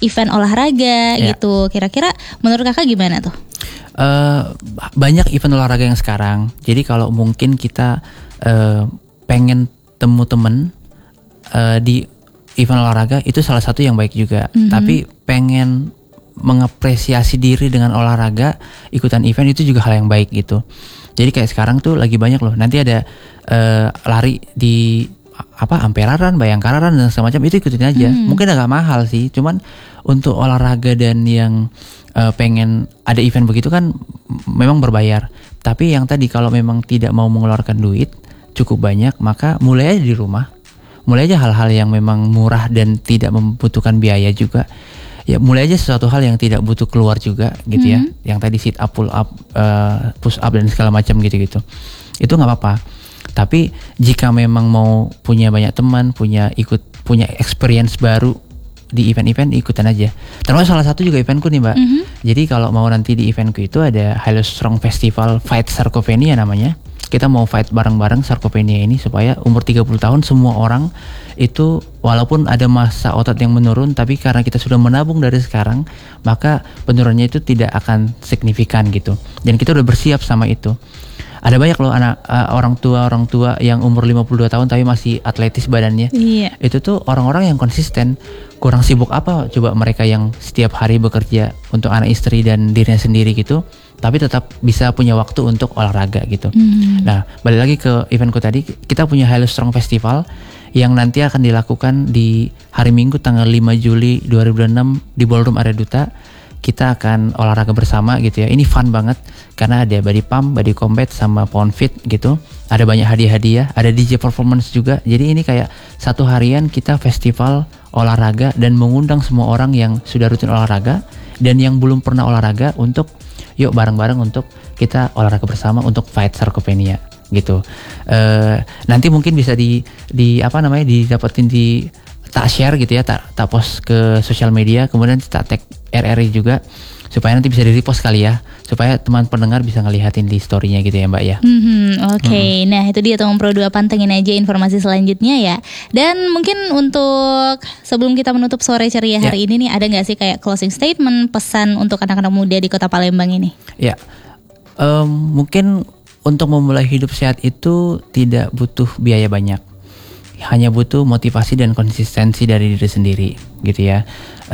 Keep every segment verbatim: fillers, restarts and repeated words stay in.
event olahraga yeah. gitu. Kira-kira menurut kakak gimana tuh? Uh, banyak event olahraga yang sekarang. Jadi kalau mungkin kita uh, pengen temu temen uh, di event olahraga itu salah satu yang baik juga. Mm-hmm. Tapi pengen mengapresiasi diri dengan olahraga, ikutan event itu juga hal yang baik gitu. Jadi kayak sekarang tuh lagi banyak loh. Nanti ada uh, lari di apa Amperaran, Bayangkararan dan segala macam, itu ikutin aja. Mm. Mungkin agak mahal sih, cuman untuk olahraga dan yang uh, pengen ada event begitu kan memang berbayar. Tapi yang tadi kalau memang tidak mau mengeluarkan duit cukup banyak, maka mulai aja di rumah. Mulai aja hal-hal yang memang murah dan tidak membutuhkan biaya juga. Ya mulai aja sesuatu hal yang tidak butuh keluar juga gitu ya. Mm-hmm. Yang tadi sit up, pull up, uh, push up dan segala macam gitu-gitu. Itu nggak apa-apa. Tapi jika memang mau punya banyak teman, punya ikut punya experience baru di event-event, ikutan aja. Termasuk salah satu juga eventku nih Mbak. Mm-hmm. Jadi kalau mau nanti di eventku itu ada Halo Strong Festival Fight Sarcopenia namanya. Kita mau fight bareng-bareng sarcopenia ini supaya umur tiga puluh tahun semua orang itu walaupun ada masa otot yang menurun, tapi karena kita sudah menabung dari sekarang, maka penurunannya itu tidak akan signifikan gitu. Dan kita udah bersiap sama itu. Ada banyak loh anak uh, orang tua orang tua yang umur lima puluh dua tahun tapi masih atletis badannya. Iya. Itu tuh orang-orang yang konsisten. Kurang sibuk apa coba mereka yang setiap hari bekerja untuk anak istri dan dirinya sendiri gitu, tapi tetap bisa punya waktu untuk olahraga gitu. Hmm. Nah, balik lagi ke eventku tadi, kita punya Halo Strong Festival yang nanti akan dilakukan di hari Minggu tanggal lima Juli dua ribu enam di Ballroom Area Duta. Kita akan olahraga bersama gitu ya. Ini fun banget karena ada body pump, body combat sama pound fit gitu. Ada banyak hadiah-hadiah, ada D J performance juga. Jadi ini kayak satu harian kita festival olahraga dan mengundang semua orang yang sudah rutin olahraga dan yang belum pernah olahraga untuk yuk bareng-bareng untuk kita olahraga bersama untuk fight sarcopenia gitu. Uh, nanti mungkin bisa di di apa namanya didapetin di tak share gitu ya, tak tak post ke sosial media, kemudian tak tag R R I juga supaya nanti bisa di repost kali ya, supaya teman pendengar bisa ngelihatin di story-nya gitu ya Mbak ya. Mm-hmm, Oke, okay. mm-hmm. Nah itu dia Tong Pro dua, pantengin aja informasi selanjutnya ya. Dan mungkin untuk sebelum kita menutup sore ceria hari yeah. ini nih, ada nggak sih kayak closing statement, pesan untuk anak-anak muda di Kota Palembang ini? Ya, yeah. um, mungkin untuk memulai hidup sehat itu tidak butuh biaya banyak. Hanya butuh motivasi dan konsistensi dari diri sendiri gitu ya.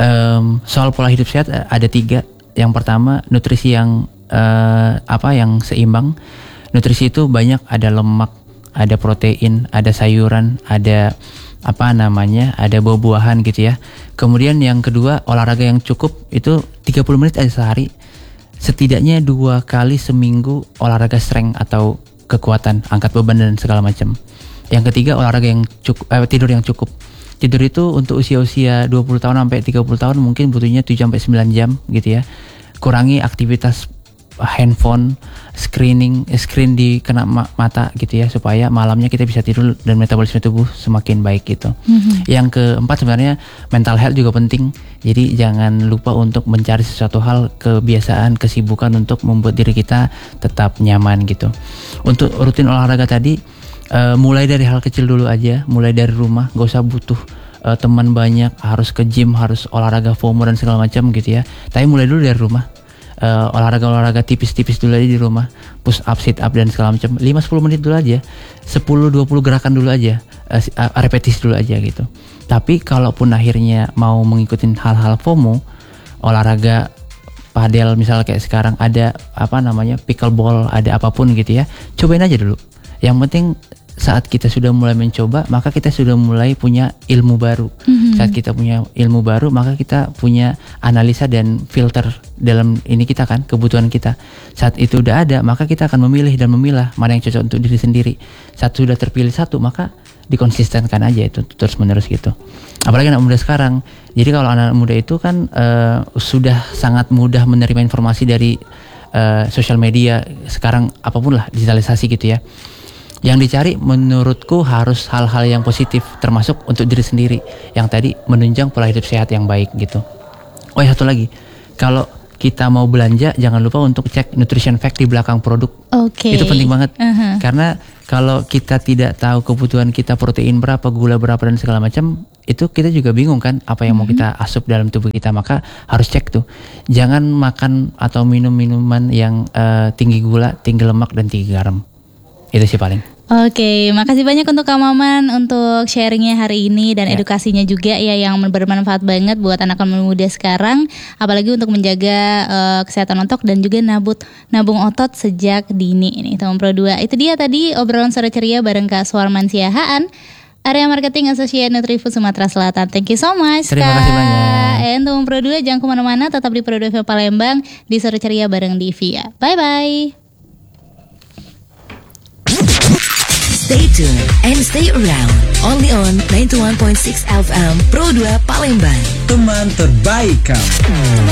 Um, soal pola hidup sehat ada tiga. Yang pertama nutrisi yang uh, apa yang seimbang. Nutrisi itu banyak, ada lemak, ada protein, ada sayuran, ada apa namanya, ada buah-buahan gitu ya. Kemudian yang kedua olahraga yang cukup itu tiga puluh menit aja sehari. Setidaknya dua kali seminggu olahraga strength atau kekuatan, angkat beban dan segala macam. Yang ketiga olahraga yang cukup, eh, tidur yang cukup. Tidur itu untuk usia-usia dua puluh tahun sampai tiga puluh tahun mungkin butuhnya tujuh sampai sembilan jam gitu ya. Kurangi aktivitas handphone, screening, screen di kena ma- mata gitu ya, supaya malamnya kita bisa tidur dan metabolisme tubuh semakin baik gitu. Mm-hmm. Yang keempat sebenarnya mental health juga penting. Jadi jangan lupa untuk mencari sesuatu hal, kebiasaan, kesibukan untuk membuat diri kita tetap nyaman gitu. Untuk rutin olahraga tadi, Uh, mulai dari hal kecil dulu aja, mulai dari rumah, gak usah butuh uh, teman banyak, harus ke gym, harus olahraga FOMO dan segala macam gitu ya. Tapi mulai dulu dari rumah, uh, olahraga-olahraga tipis-tipis dulu aja di rumah, push up, sit up dan segala macam, lima sampai sepuluh menit dulu aja, sepuluh dua puluh gerakan dulu aja, uh, repetisi dulu aja gitu. Tapi kalaupun akhirnya mau mengikuti hal-hal FOMO, olahraga padel misalnya kayak sekarang ada apa namanya pickleball, ada apapun gitu ya, cobain aja dulu. Yang penting saat kita sudah mulai mencoba, maka kita sudah mulai punya ilmu baru. Mm-hmm. Saat kita punya ilmu baru, maka kita punya analisa dan filter dalam ini kita kan, kebutuhan kita. Saat itu udah ada, maka kita akan memilih dan memilah mana yang cocok untuk diri sendiri. Saat sudah terpilih satu, maka dikonsistenkan aja itu terus menerus gitu. Apalagi anak muda sekarang. Jadi kalau anak muda itu kan uh, sudah sangat mudah menerima informasi dari uh, sosial media sekarang, apapun lah, digitalisasi gitu ya. Yang dicari menurutku harus hal-hal yang positif, termasuk untuk diri sendiri, yang tadi menunjang pola hidup sehat yang baik gitu. Oh ya, satu lagi, kalau kita mau belanja jangan lupa untuk cek nutrition fact di belakang produk. Oke. Okay. Itu penting banget. Uh-huh. Karena kalau kita tidak tahu kebutuhan kita protein berapa, gula berapa dan segala macam, itu kita juga bingung kan apa yang mau kita asup dalam tubuh kita, maka harus cek tuh. Jangan makan atau minum minuman yang uh, tinggi gula, tinggi lemak dan tinggi garam. Itu sih paling. Oke, makasih banyak untuk Kak Maman untuk sharingnya hari ini dan Ya. edukasinya juga ya yang bermanfaat banget buat anak-anak muda sekarang, apalagi untuk menjaga uh, kesehatan otot dan juga nabut nabung otot sejak dini ini tahun Pro dua. Itu dia tadi obrolan sore ceria bareng Kak Suarman Siahaan, Area Marketing Associate Nutrifood Sumatera Selatan. Thank you so much, Terima Kak. kasih banyak. And untuk Pro dua jangan kemana-mana, tetap di Pro dua F M Palembang di sore ceria bareng Divia. Bye bye. Stay tuned and stay around. Only on ninety-one point six F M Pro dua Palembang. Teman terbaik kamu.